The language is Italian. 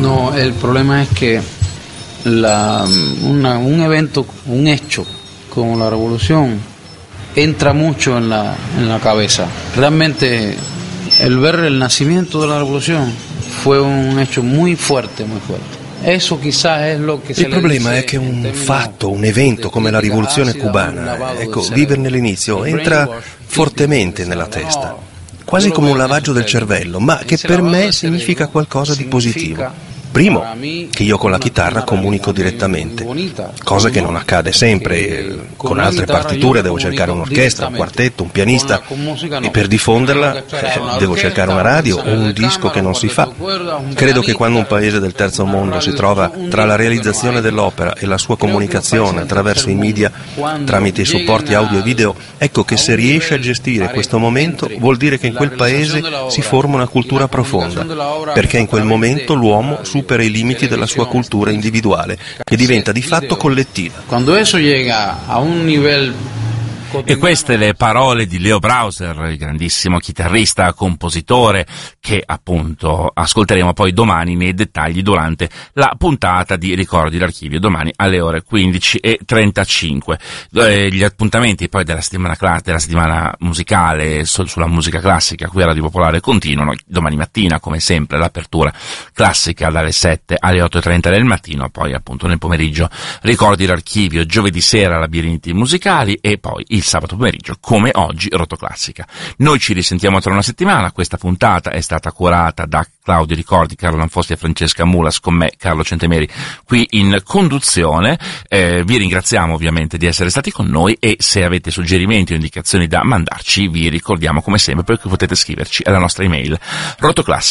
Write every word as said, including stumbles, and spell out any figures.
No, el problema es que la, una, un evento, un hecho como la revolución entra mucho en la, en la cabeza. Realmente el ver el nacimiento de la revolución fue un hecho muy fuerte, muy fuerte. Eso quizás è lo che Il problema è che un fatto, un evento come la rivoluzione cubana, ecco, viverne l'inizio entra fortemente nella testa, quasi come un lavaggio del cervello, ma che per me significa qualcosa di positivo. Primo, che io con la chitarra comunico direttamente, cosa che non accade sempre. Con altre partiture devo cercare un'orchestra, un quartetto, un pianista, e per diffonderla eh, devo cercare una radio o un disco che non si fa. Credo che quando un paese del terzo mondo si trova tra la realizzazione dell'opera e la sua comunicazione attraverso i media tramite i supporti audio e video, ecco che se riesce a gestire questo momento vuol dire che in quel paese si forma una cultura profonda, perché in quel momento l'uomo supera i limiti della sua cultura individuale, che diventa di fatto collettiva. Quando eso llega a un livello. E queste le parole di Leo Brauser, il grandissimo chitarrista, compositore, che appunto ascolteremo poi domani nei dettagli durante la puntata di Ricordi d'Archivio, domani alle ore quindici e trentacinque. Eh, gli appuntamenti poi della settimana, cla- della settimana musicale su- sulla musica classica qui a Radio Popolare continuano. Domani mattina, come sempre, l'apertura classica dalle sette alle otto e trenta del mattino, poi appunto nel pomeriggio Ricordi d'Archivio, giovedì sera labirinti musicali e poi il sabato pomeriggio, come oggi, Rotoclassica. Noi ci risentiamo tra una settimana. Questa puntata è stata curata da Claudio Ricordi, Carlo Lanfosti e Francesca Mulas, con me, Carlo Centemeri, qui in conduzione. Eh, vi ringraziamo ovviamente di essere stati con noi e se avete suggerimenti o indicazioni da mandarci, vi ricordiamo come sempre perché potete scriverci alla nostra email rotoclassica